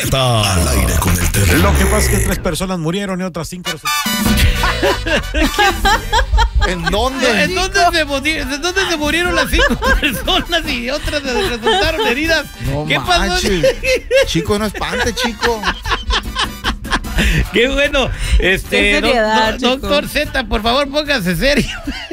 Z. Al aire con el terrible. Lo que pasa es que 3 personas murieron y otras 5 ¿En dónde? ¿En dónde se murieron las 5 personas y otras resultaron heridas? No ¿Qué pasó? manches. Chico, no espante, chico. Qué bueno. seriedad, Doctor Z, por favor, póngase serio.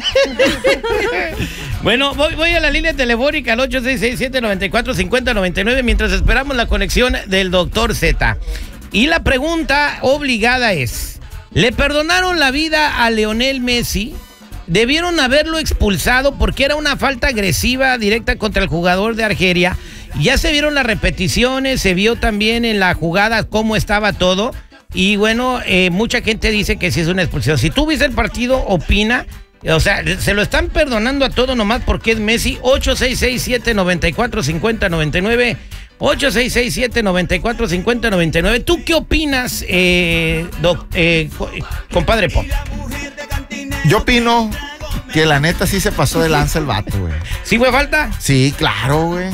Bueno, voy a la línea telefónica al 8667-945099 mientras esperamos la conexión del doctor Z. Y la pregunta obligada es: ¿le perdonaron la vida a Lionel Messi? ¿Debieron haberlo expulsado porque era una falta agresiva directa contra el jugador de Argelia? Ya se vieron las repeticiones, se vio también en la jugada cómo estaba todo. Y bueno, mucha gente dice que sí es una expulsión. Si tú viste el partido, opina. O sea, se lo están perdonando a todo nomás porque es Messi. 8667-945099. 8667-945099. ¿Tú qué opinas, compadre Pop? Yo opino que la neta sí se pasó de lanza el vato, güey. ¿Sí fue falta? Sí, claro, güey.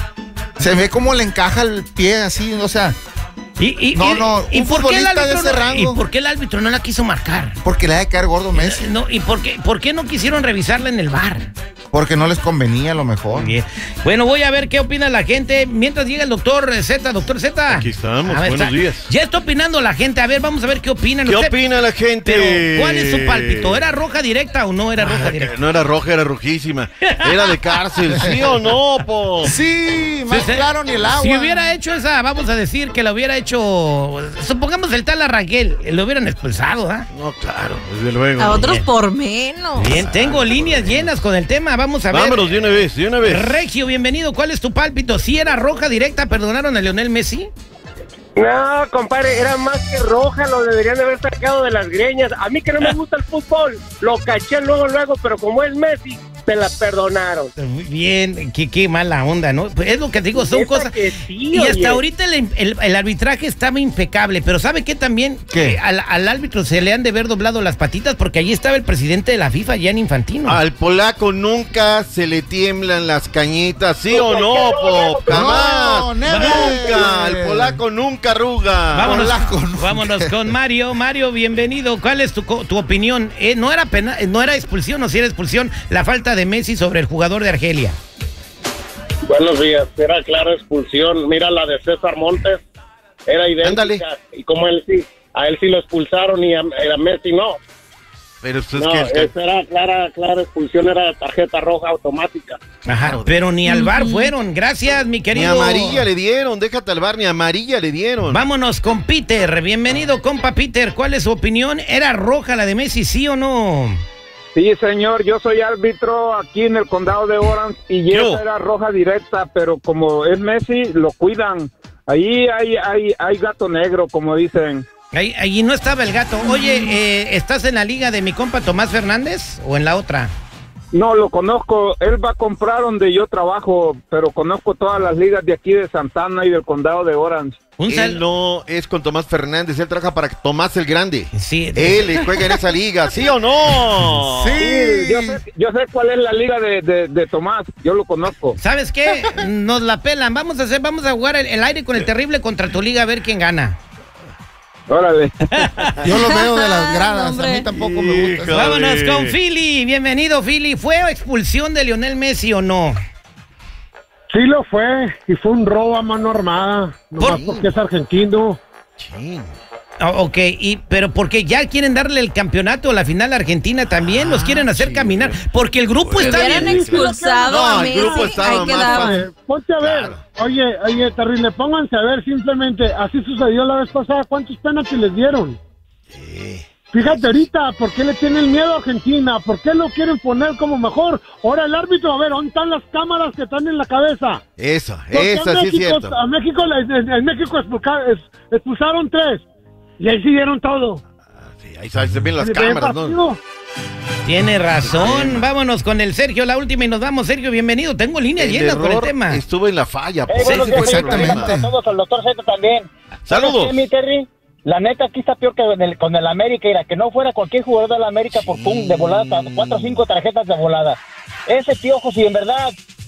Se ve cómo le encaja el pie así, o sea... ¿Y por qué el árbitro ¿y por qué el árbitro no la quiso marcar? Porque le ha de caer gordo Messi. No, ¿y por qué no quisieron revisarla en el VAR? Porque no les convenía a lo mejor. Bien. Bueno, voy a ver qué opina la gente mientras llega el doctor Z. Doctor Z. Aquí estamos, buenos días. Ya está opinando la gente. A ver, vamos a ver qué opinan. ¿Qué opina la gente? Pero, ¿cuál es su pálpito? ¿Era roja directa o no era roja directa? No era roja, era rojísima. Era de cárcel, ¿sí o no, po? Sí, más claro ni el agua. Si hubiera hecho esa, vamos a decir que lo hubiera hecho, supongamos el tal Arrangel, lo hubieran expulsado, ¿ah? No, claro, desde luego. A otros por menos. Bien, tengo líneas llenas con el tema, vamos a ver. Vámonos de una vez, de una vez. Regio, bienvenido, ¿cuál es tu pálpito? ¿Si era roja directa, perdonaron a Lionel Messi? No, compadre, era más que roja, lo deberían de haber sacado de las greñas. A mí que no me gusta el fútbol, lo caché luego, pero como es Messi, se la perdonaron. Muy bien, qué mala onda, ¿no? Pues es lo que digo, son cosas... Sí, y hasta ahorita el arbitraje estaba impecable, pero ¿sabe qué también? ¿Qué? Al árbitro se le han de haber doblado las patitas porque allí estaba el presidente de la FIFA, Gianni Infantino. Al polaco nunca se le tiemblan las cañitas, ¿sí o no, Pop? Jamás. No, never. Nunca. Al polaco nunca arruga. Vámonos con Mario. Mario, bienvenido. ¿Cuál es tu opinión? ¿No era expulsión o si era expulsión la falta de Messi sobre el jugador de Argelia? Buenos días, era clara expulsión. Mira la de César Montes, era idéntica. Ándale. Y como a él sí lo expulsaron y a Messi no. Pero es No, esa era clara expulsión, era tarjeta roja automática. Ajá, pero ni al VAR fueron. Gracias, mi ni querido. amarilla le dieron, déjate al bar, ni amarilla le dieron. Vámonos con Peter. Bienvenido, compa Peter. ¿Cuál es su opinión? ¿Era roja la de Messi, sí o no? Sí, señor, yo soy árbitro aquí en el condado de Orange y esa era roja directa, pero como es Messi, lo cuidan. Ahí hay gato negro, como dicen. Ahí no estaba el gato. Oye, ¿estás en la liga de mi compa Tomás Fernández o en la otra? No, lo conozco. Él va a comprar donde yo trabajo, pero conozco todas las ligas de aquí de Santana y del condado de Orange. Él no es con Tomás Fernández, él trabaja para Tomás el Grande. Sí. Él juega en esa liga, ¿sí o no? Sí, yo sé cuál es la liga de Tomás, yo lo conozco. ¿Sabes qué? Nos la pelan. Vamos a jugar el aire con el terrible contra tu liga a ver quién gana. Órale. Yo lo veo de las gradas, Hombre. a mí tampoco me gusta. Vámonos con Philly. Bienvenido, Philly. ¿Fue expulsión de Lionel Messi o no? Sí lo fue, y fue un robo a mano armada, nomás porque es argentino. Ok, pero porque ya quieren darle el campeonato a la final a Argentina también, los quieren hacer caminar, porque el grupo está Hubieran bien. expulsado a el Messi, grupo estaba ahí más quedaba. fácil. Ponte a ver, oye, terrible, pónganse a ver simplemente, así sucedió la vez pasada, ¿cuántos penaltis les dieron? Fíjate ahorita, ¿por qué le tienen miedo a Argentina? ¿Por qué lo quieren poner como mejor? Ahora el árbitro, a ver, ¿dónde están las cámaras que están en la cabeza? Esa Porque sí es cierto. A México, en México expulsaron 3, y ahí siguieron todo. Sí, ahí se ven las ¿De cámaras, ¿no? partido? Tiene razón. Vámonos con el Sergio, la última y nos vamos. Sergio, bienvenido. Tengo líneas llenas con el tema. Estuvo en la falla. Buenos días, exactamente. a todos, al doctor Z también. Saludos. ¿Sabes qué, mi Terry? La neta aquí está peor que con el América, era que no fuera cualquier jugador de la América por pum, de volada, 4 o 5 tarjetas de volada. Ese Piojo, si en verdad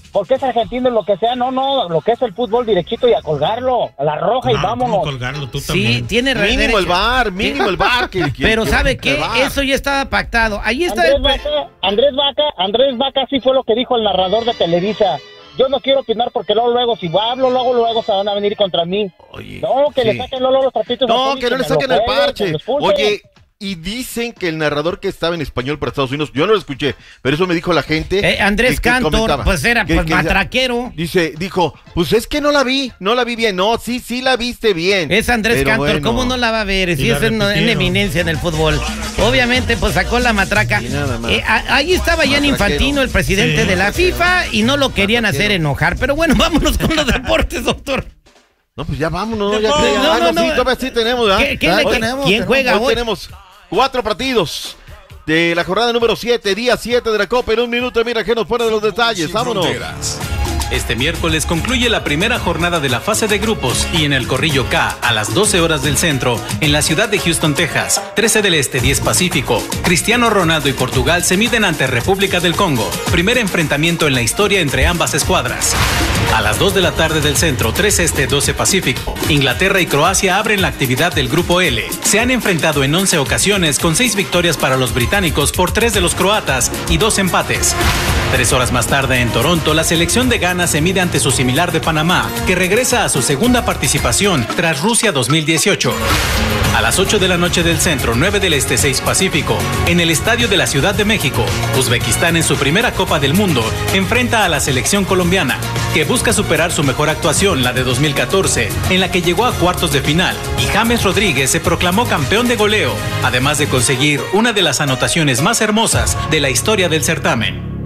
porque es argentino, lo que sea, no, lo que es el fútbol derechito y a colgarlo, a la roja y vámonos. Colgarlo tú Sí, también. tiene Mínimo el bar. Pero ¿sabe qué? Eso ya estaba pactado. Ahí está Andrés Vaca sí fue lo que dijo el narrador de Televisa. Yo no quiero opinar porque luego si hablo, luego se van a venir contra mí. Oye, no, que le saquen los trapitos. No, que no le saquen el parche. Oye, Y dicen que el narrador que estaba en español para Estados Unidos, yo no lo escuché, pero eso me dijo la gente. Andrés Cantor, pues era matraquero. Dijo, pues es que no la vi bien. No, sí la viste bien. Es Andrés Cantor, bueno. ¿Cómo no la va a ver? Si es una eminencia en el fútbol. Obviamente, pues sacó la matraca. Ahí estaba Gianni Infantino, el presidente de la FIFA, y no lo querían hacer enojar. Pero bueno, vámonos con los deportes, doctor. No, pues ya vámonos. No, todavía sí tenemos, ¿verdad? ¿Quién juega hoy? Tenemos 4 partidos de la jornada número 7, día 7 de la Copa. En un minuto, mira que nos pone de los detalles. Vámonos. Este miércoles concluye la primera jornada de la fase de grupos y en el Corrillo K, a las 12 horas del centro, en la ciudad de Houston, Texas, 13 del Este, 10 Pacífico, Cristiano Ronaldo y Portugal se miden ante República del Congo. Primer enfrentamiento en la historia entre ambas escuadras. A las 2 de la tarde del centro, 3 Este, 12 Pacífico, Inglaterra y Croacia abren la actividad del Grupo L. Se han enfrentado en 11 ocasiones con 6 victorias para los británicos por 3 de los croatas y 2 empates. 3 horas más tarde en Toronto, la selección de Ghana se mide ante su similar de Panamá, que regresa a su segunda participación tras Rusia 2018. A las 8 de la noche del centro, 9 del Este, 6 Pacífico, en el Estadio de la Ciudad de México, Uzbekistán en su primera Copa del Mundo enfrenta a la selección colombiana, que busca superar su mejor actuación, la de 2014, en la que llegó a cuartos de final, y James Rodríguez se proclamó campeón de goleo, además de conseguir una de las anotaciones más hermosas de la historia del certamen.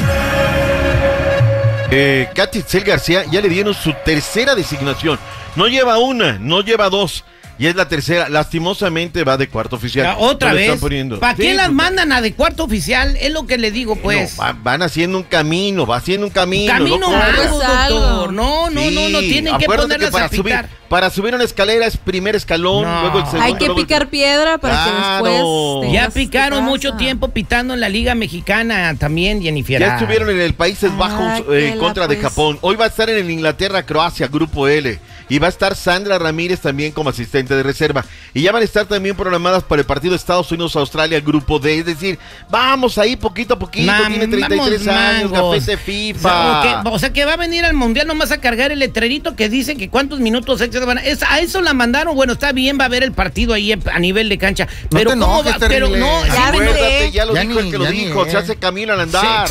Katy Itzel García ya le dieron su tercera designación. No lleva una, no lleva dos. Y es la tercera. Lastimosamente va de cuarto oficial. ¿Otra vez? ¿Para qué las mandan a de cuarto oficial? Es lo que le digo, pues. No, van haciendo un camino, va haciendo un camino. Camino largo, doctor. No, tienen que ponerlas a picar. Para subir una escalera es primer escalón, luego el segundo. Hay que picar piedra para que después... Ya picaron mucho tiempo pitando en la Liga Mexicana también, Jennifer. Ya estuvieron en el Países Bajos contra de Japón. Hoy va a estar en el Inglaterra-Croacia, Grupo L. Y va a estar Sandra Ramírez también como asistente de reserva. Y ya van a estar también programadas para el partido de Estados Unidos-Australia, Grupo D. Es decir, vamos ahí poquito a poquito. Tiene 33 años, gafete FIFA. O sea que va a venir al Mundial nomás a cargar el letrerito que dice que cuántos minutos extras van a eso la mandaron. Bueno, está bien, va a haber el partido ahí a nivel de cancha. Pero ¿cómo va? Pero no, ya lo dijo el que lo dijo. Se hace camino al andar.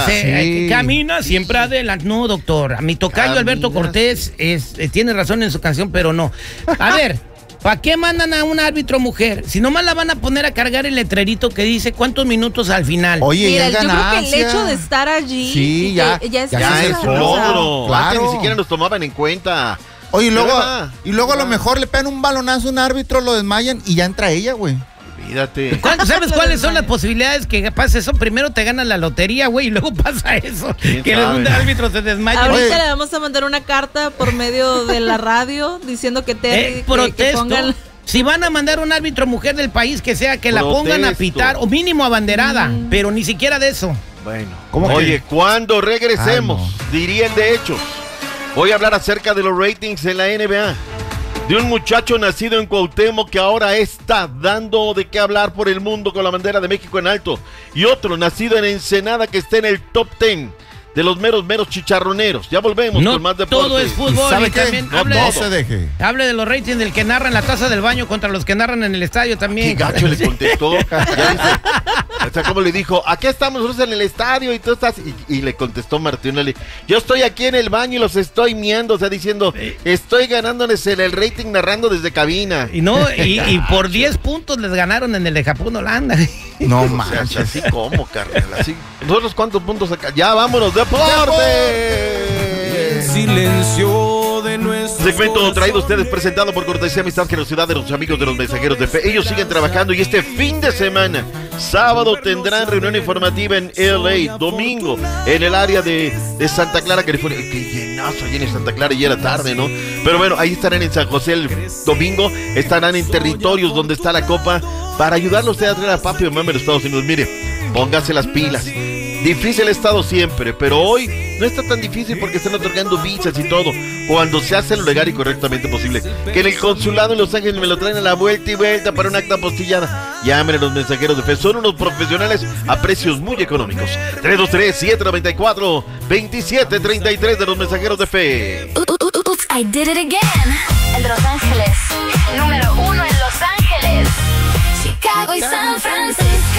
Camina siempre adelante. No, doctor. A mi tocayo Alberto Cortés tiene razón en su canción, pero no. A ver, ¿para qué mandan a un árbitro mujer? Si nomás la van a poner a cargar el letrerito que dice cuántos minutos al final. Oye, mira, yo creo que el hecho de estar allí ya es un logro. Claro. Ni siquiera nos tomaban en cuenta. Oye, y luego a lo mejor le pegan un balonazo a un árbitro, lo desmayan y ya entra ella, güey. Olvídate. ¿Sabes cuáles son las posibilidades que pase eso? Primero te ganan la lotería, güey, y luego pasa eso. Que un árbitro se desmaya. Ahorita le vamos a mandar una carta por medio de la radio diciendo que que pongan... Si van a mandar un árbitro mujer del país que sea, que la pongan a pitar, o mínimo abanderada, pero ni siquiera de eso. Bueno, oye, cuando regresemos, dirían de hecho, voy a hablar acerca de los ratings en la NBA. De un muchacho nacido en Cuauhtémoc que ahora está dando de qué hablar por el mundo con la bandera de México en alto. Y otro nacido en Ensenada que está en el top 10 de los meros chicharroneros. Ya volvemos con más deportes. Todo es fútbol. ¿Sabe y qué? también No se deje. Hable de los ratings del que narra en la taza del baño contra los que narran en el estadio también. Qué gacho le contestó. O sea, como le dijo, aquí estamos nosotros en el estadio y tú estás... Y le contestó Martinelli, yo estoy aquí en el baño y los estoy miando, o sea, diciendo, estoy ganándoles el rating narrando desde cabina. Y por 10 puntos les ganaron en el de Japón-Holanda. No manches. O sea, así como, carnal, así. ¿Nosotros cuántos puntos acá? Ya, vámonos, deporte. Silencio de nuestro segmento traído a ustedes, presentado por cortesía Amistad Generosidad de los amigos de los mensajeros de fe. Ellos siguen trabajando y este fin de semana, sábado, tendrán reunión informativa en LA, domingo en el área de Santa Clara, California. Qué llenazo allí en Santa Clara, y era tarde, ¿no? Pero bueno, ahí estarán en San José el domingo, estarán en territorios donde está la copa para ayudarlos a traer a papi o mamá en los Estados Unidos. Mire, póngase las pilas. Difícil estado siempre, pero hoy No está tan difícil porque están otorgando visas y todo. Cuando se hace lo legal y correctamente posible. Que en el consulado en Los Ángeles me lo traen a la vuelta y vuelta para una acta apostillada. Llamen a los mensajeros de fe. Son unos profesionales a precios muy económicos. 323-794-2733 de los mensajeros de fe. Oops, I did it again. El de Los Ángeles. Número 1 en Los Ángeles. Chicago y San Francisco.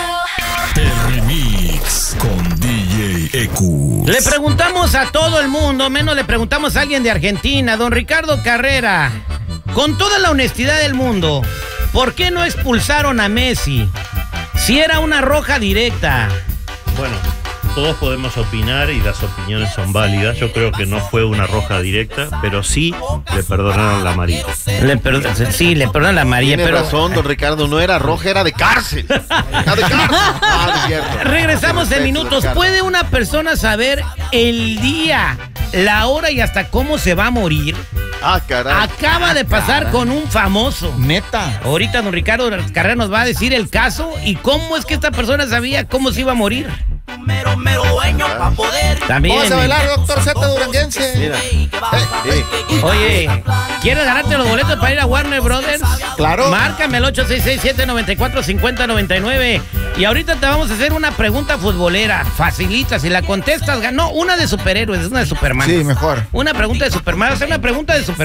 Remix con DJ EQ. Le preguntamos a todo el mundo, menos le preguntamos a alguien de Argentina, don Ricardo Carrera, con toda la honestidad del mundo, ¿por qué no expulsaron a Messi? Si era una roja directa. Bueno, todos podemos opinar y las opiniones son válidas. Yo creo que no fue una roja directa, pero sí le perdonaron la amarilla. Sí, le perdonan la amarilla. Tiene razón, don Ricardo, no era roja, era de cárcel. Era de cárcel. Regresamos en minutos. ¿Puede una persona saber el día, la hora y hasta cómo se va a morir? Ah, caray. Acaba de pasar con un famoso. Neta. Ahorita don Ricardo Carrera nos va a decir el caso y cómo es que esta persona sabía cómo se iba a morir. También. Vamos a bailar, doctor Z duranguense. Mira. Oye, ¿quieres ganarte los boletos para ir a Warner Brothers? Claro. Márcame el 866-794-5099. Y ahorita te vamos a hacer una pregunta futbolera. Facilita, si la contestas, ganó una de superhéroes, una de Superman. Sí, mejor. Una pregunta de Superman. Va a ser una pregunta de Superman.